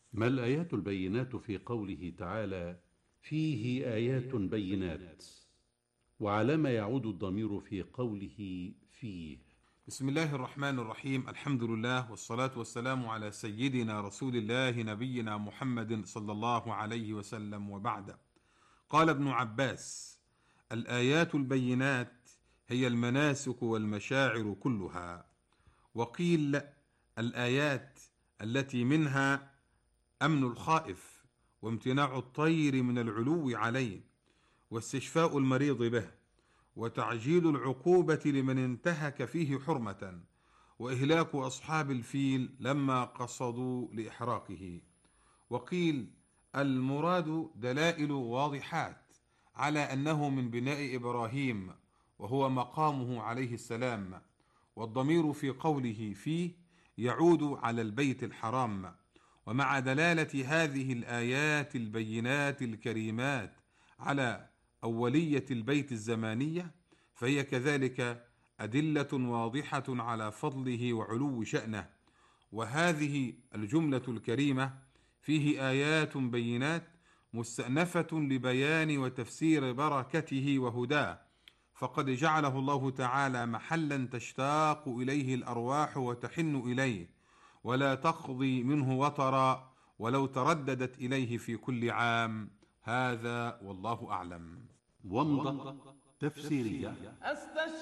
ما الآيات البينات في قوله تعالى فيه آيات بينات، وعلى ما يعود الضمير في قوله فيه؟ بسم الله الرحمن الرحيم. الحمد لله والصلاة والسلام على سيدنا رسول الله نبينا محمد صلى الله عليه وسلم، وبعد. قال ابن عباس: الآيات البينات هي المناسك والمشاعر كلها. وقيل: الآيات التي منها أمن الخائف، وامتناع الطير من العلو عليه، واستشفاء المريض به، وتعجيل العقوبة لمن انتهك فيه حرمة، وإهلاك أصحاب الفيل لما قصدوا لإحراقه. وقيل: المراد دلائل واضحات على أنه من بناء إبراهيم، وهو مقامه عليه السلام، والضمير في قوله فيه يعود على البيت الحرام. ومع دلالة هذه الآيات البينات الكريمات على أولية البيت الزمانية، فهي كذلك أدلة واضحة على فضله وعلو شأنه. وهذه الجملة الكريمة فيه آيات بينات مستأنفة لبيان وتفسير بركته وهداه، فقد جعله الله تعالى محلا تشتاق إليه الأرواح وتحن إليه، ولا تقضي منه وطرا ولو ترددت إليه في كل عام. هذا والله أعلم. ومضة تفسيرية.